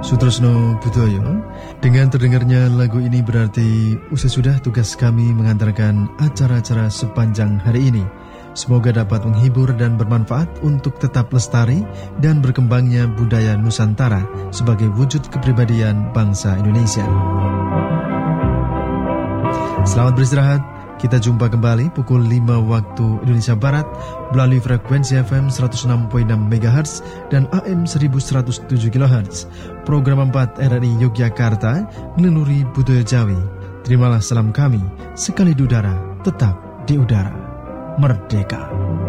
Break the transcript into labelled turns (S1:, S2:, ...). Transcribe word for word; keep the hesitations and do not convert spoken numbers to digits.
S1: Sutresno Budoyo, dengan terdengarnya lagu ini berarti usai sudah tugas kami mengantarkan acara-acara sepanjang hari ini. Semoga dapat menghibur dan bermanfaat untuk tetap lestari dan berkembangnya budaya Nusantara sebagai wujud kepribadian bangsa Indonesia. Selamat beristirahat. Kita jumpa kembali pukul lima waktu Indonesia Barat melalui frekuensi F M seratus enam koma enam megahertz dan A M seribu seratus tujuh kilohertz. Program empat R R I Yogyakarta meneluri budaya Jawi. Terimalah salam kami, sekali di udara, tetap di udara. Merdeka.